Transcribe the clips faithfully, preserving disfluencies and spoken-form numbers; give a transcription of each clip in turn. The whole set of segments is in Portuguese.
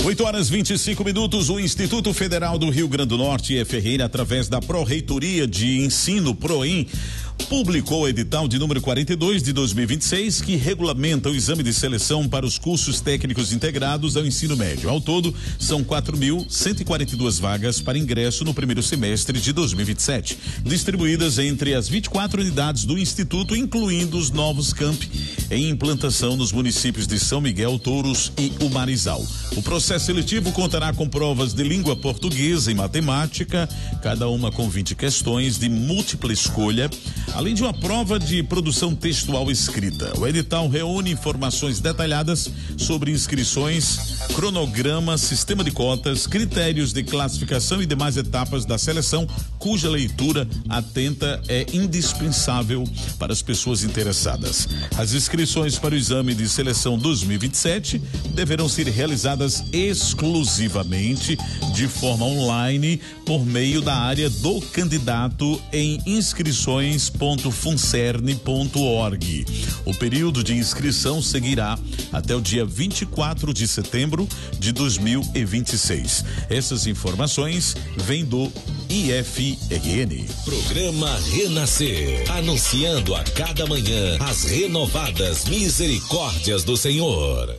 oito horas e vinte e cinco minutos. O Instituto Federal do Rio Grande do Norte, I F R N, através da Pró-Reitoria de Ensino, PROEM, publicou o edital de número quarenta e dois de dois mil e vinte e seis, que regulamenta o exame de seleção para os cursos técnicos integrados ao ensino médio. Ao todo, são quatro mil cento e quarenta e duas vagas para ingresso no primeiro semestre de dois mil e vinte e sete, distribuídas entre as vinte e quatro unidades do Instituto, incluindo os novos campi em implantação nos municípios de São Miguel, Touros e Umarizal. O processo seletivo contará com provas de língua portuguesa e matemática, cada uma com vinte questões de múltipla escolha, além de uma prova de produção textual escrita. O edital reúne informações detalhadas sobre inscrições, cronograma, sistema de cotas, critérios de classificação e demais etapas da seleção, cuja leitura atenta é indispensável para as pessoas interessadas. As inscrições para o exame de seleção dois mil e vinte e sete deverão ser realizadas exclusivamente de forma online por meio da área do candidato em inscrições ponto funcerne ponto org. O período de inscrição seguirá até o dia vinte e quatro de setembro de dois mil e vinte e seis. Essas informações vêm do I F R N. Programa Renascer, anunciando a cada manhã as renovadas misericórdias do Senhor.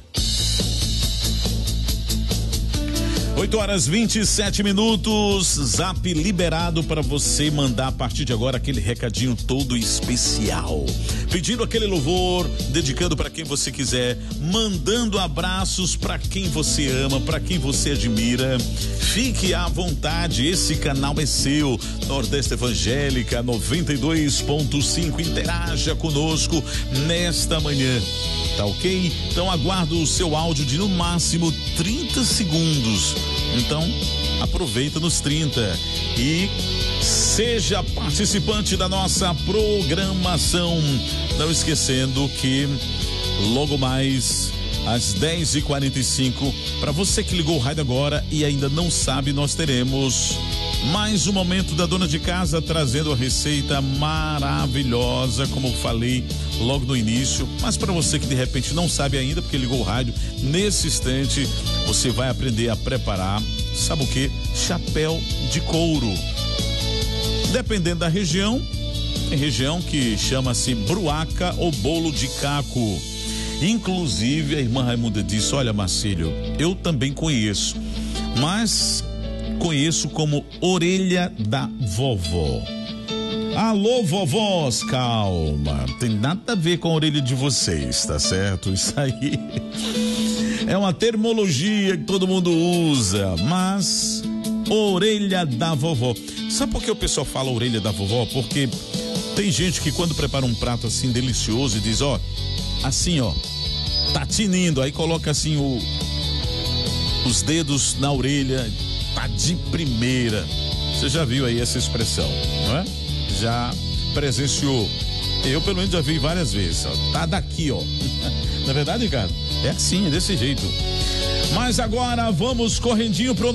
oito horas e vinte e sete minutos, Zap liberado para você mandar a partir de agora aquele recadinho todo especial, pedindo aquele louvor, dedicando para quem você quiser, mandando abraços para quem você ama, para quem você admira. Fique à vontade, esse canal é seu. Nordeste Evangélica noventa e dois ponto cinco, interaja conosco nesta manhã, tá ok? Então aguardo o seu áudio de no máximo trinta segundos. Então, aproveita nos trinta e seja participante da nossa programação. Não esquecendo que logo mais às dez e quarenta e cinco, para você que ligou o rádio agora e ainda não sabe, nós teremos mais um momento da dona de casa trazendo a receita maravilhosa, como eu falei logo no início. Mas para você que de repente não sabe ainda, porque ligou o rádio, nesse instante você vai aprender a preparar, sabe o que? Chapéu de couro. Dependendo da região, tem região que chama-se bruaca ou bolo de caco. Inclusive a irmã Raimunda disse: olha, Marcílio, eu também conheço, mas conheço como orelha da vovó. Alô, vovós, calma, tem nada a ver com a orelha de vocês, tá certo? Isso aí é uma terminologia que todo mundo usa, mas orelha da vovó. Sabe por que o pessoal fala orelha da vovó? Porque tem gente que quando prepara um prato assim delicioso e diz, ó, assim, ó, tá tinindo, aí coloca assim o, os dedos na orelha, tá de primeira. Você já viu aí essa expressão, não é? Já presenciou. Eu pelo menos já vi várias vezes, ó, tá daqui, ó. Na verdade, cara, é assim, é desse jeito. Mas agora vamos correndinho pro